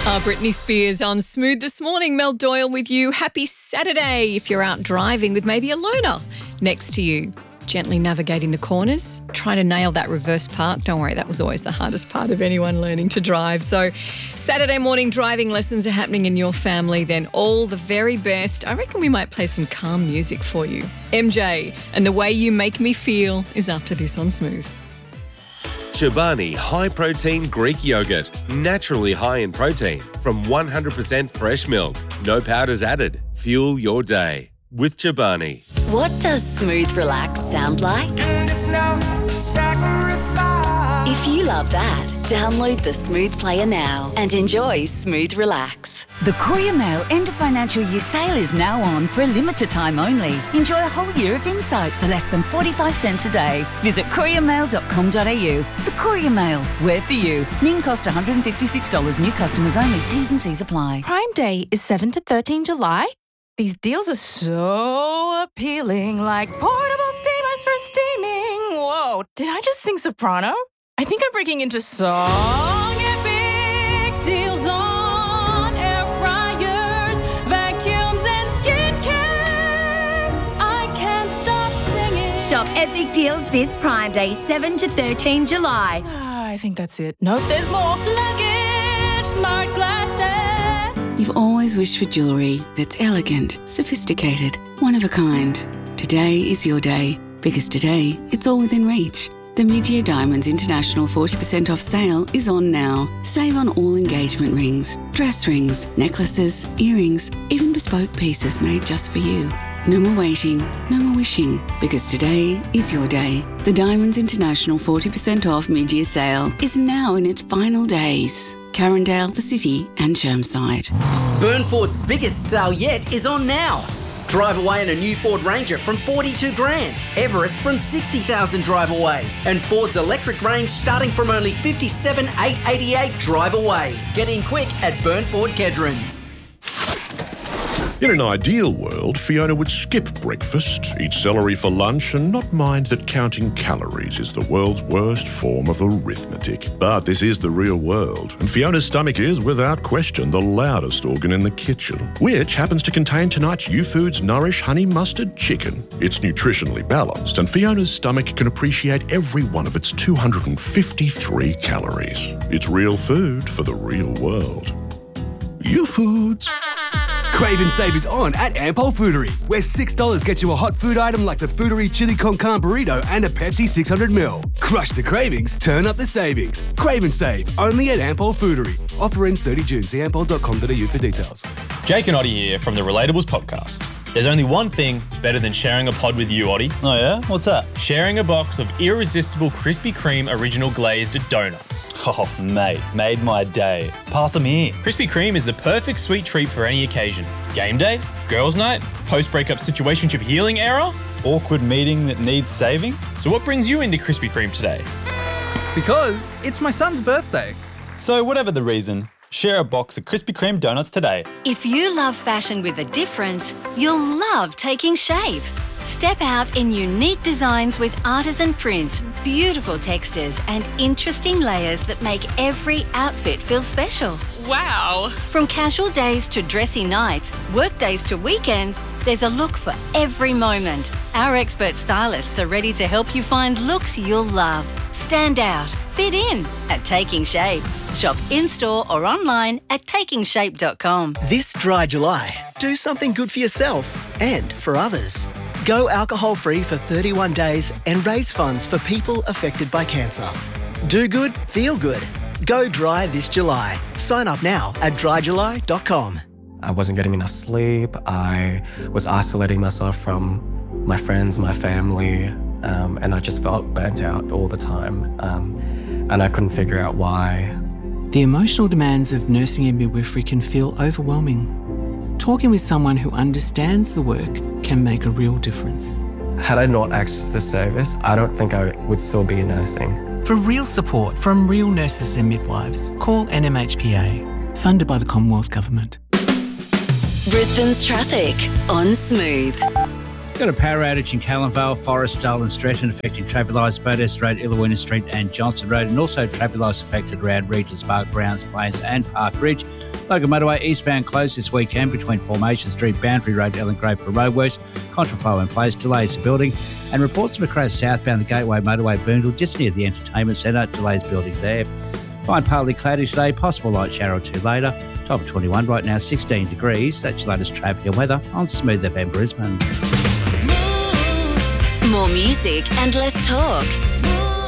Britney Spears on Smooth this morning. Mel Doyle with you. Happy Saturday if you're out driving with maybe a learner next to you. Gently navigating the corners. Try to nail that reverse park. Don't worry, that was always the hardest part of anyone learning to drive. So Saturday morning driving lessons are happening in your family. Then all the very best. I reckon we might play some calm music for you. MJ and The Way You Make Me Feel is after this on Smooth. Chobani High Protein Greek Yogurt. Naturally high in protein from 100% fresh milk. No powders added. Fuel your day with Chobani. What does Smooth Relax sound like? If you love that, download the Smooth Player now and enjoy Smooth Relax. The Courier Mail End of Financial Year sale is now on for a limited time only. Enjoy a whole year of insight for less than 45 cents a day. Visit couriermail.com.au. The Courier Mail, we're for you. Min cost $156. New customers only. T's and C's apply. Prime Day is 7 to 13 July. These deals are so appealing, like portable steamers for steaming. Whoa, did I just sing soprano? I think I'm breaking into song. Epic deals on air fryers, vacuums and skincare. I can't stop singing. Shop epic deals this Prime Day, 7 to 13 July. I think that's it. Nope, there's more. Luggage, smart glasses. You've always wished for jewellery that's elegant, sophisticated, one of a kind. Today is your day, because today it's all within reach. The Mid-Year Diamonds International 40% off sale is on now. Save on all engagement rings, dress rings, necklaces, earrings, even bespoke pieces made just for you. No more waiting, no more wishing, because today is your day. The Diamonds International 40% off mid-year sale is now in its final days. Carindale, the City and Chermside. Burnford's biggest sale yet is on now. Drive away in a new Ford Ranger from $42,000. Everest from $60,000 drive away. And Ford's electric range starting from only $57,888 drive away. Get in quick at Burnford Kedron. In an ideal world, Fiona would skip breakfast, eat celery for lunch, and not mind that counting calories is the world's worst form of arithmetic. But this is the real world, and Fiona's stomach is, without question, the loudest organ in the kitchen, which happens to contain tonight's YouFoods Nourish Honey Mustard Chicken. It's nutritionally balanced, and Fiona's stomach can appreciate every one of its 253 calories. It's real food for the real world. YouFoods. Crave and save is on at Ampol Foodery, where $6 gets you a hot food item like the Foodery Chili Con Carne Burrito and a Pepsi 600ml. Crush the cravings, turn up the savings. Crave and save, only at Ampol Foodery. Offer ends 30 June. See ampol.com.au for details. Jake and Oddie here from the Relatables podcast. There's only one thing better than sharing a pod with you, Oddie. Oh yeah? What's that? Sharing a box of irresistible Krispy Kreme original glazed donuts. Oh, mate, made my day. Pass them here. Krispy Kreme is the perfect sweet treat for any occasion. Game day, girls' night, post-breakup situationship healing era, awkward meeting that needs saving. So what brings you into Krispy Kreme today? Because it's my son's birthday. So whatever the reason, share a box of Krispy Kreme donuts today. If you love fashion with a difference, you'll love Taking Shape. Step out in unique designs with artisan prints, beautiful textures, and interesting layers that make every outfit feel special. Wow! From casual days to dressy nights, work days to weekends, there's a look for every moment. Our expert stylists are ready to help you find looks you'll love. Stand out, fit in at Taking Shape. Shop in-store or online at takingshape.com. This dry July, do something good for yourself and for others. Go alcohol-free for 31 days and raise funds for people affected by cancer. Do good, feel good. Go dry this July. Sign up now at dryjuly.com. I wasn't getting enough sleep. I was isolating myself from my friends, my family, and I just felt burnt out all the time. And I couldn't figure out why. The emotional demands of nursing and midwifery can feel overwhelming. Talking with someone who understands the work can make a real difference. Had I not accessed this service, I don't think I would still be nursing. For real support from real nurses and midwives, call NMHPA, funded by the Commonwealth Government. Brisbane's traffic on Smooth. Got a power outage in Callanvale, Forestdale and Stretton affecting traffic lights, Bathurst Road, Illawina Street and Johnson Road, and also traffic lights affected around Regent's Park, Browns Plains and Park Ridge. Logan Motorway eastbound closed this weekend between Formation Street, Boundary Road, Ellen Grove for roadworks. Contraflow in place, delays the building. And reports of a crash southbound the Gateway Motorway Boondall, just near the entertainment centre, delays building there. Fine partly cloudy today, possible light shower or two later. Top of 21 right now, 16 degrees. That's your latest traffic and weather on Smooth FM Brisbane. More music and less talk.